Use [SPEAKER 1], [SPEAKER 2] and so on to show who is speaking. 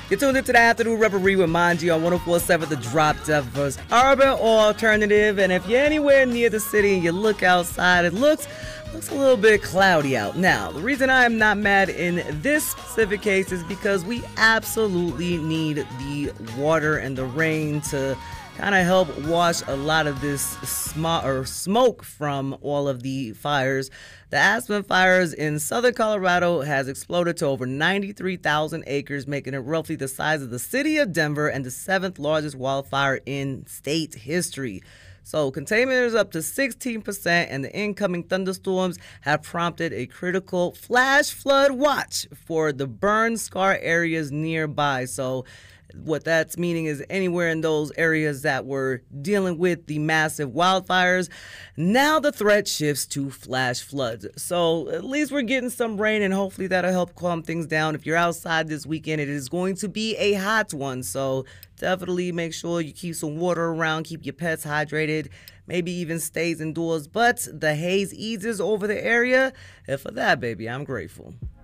[SPEAKER 1] You're tuned into the Afternoon Reverie with Manji on 104.7 The Drop, Denver's urban alternative. And if you're anywhere near the city and you look outside, it looks a little bit cloudy out. Now, the reason I am not mad in this specific case is because we absolutely need the water and the rain to kind of help wash a lot of this smoke from all of the fires. The Aspen fires in southern Colorado has exploded to over 93,000 acres, making it roughly the size of the city of Denver and the seventh largest wildfire in state history. So containment is up to 16%, and the incoming thunderstorms have prompted a critical flash flood watch for the burn scar areas nearby. So what that's meaning is anywhere in those areas that were dealing with the massive wildfires, now the threat shifts to flash floods. So at least we're getting some rain, and hopefully that'll help calm things down. If you're outside this weekend, it is going to be a hot one. So definitely make sure you keep some water around, keep your pets hydrated, maybe even stays indoors. But the haze eases over the area, and for that, baby, I'm grateful.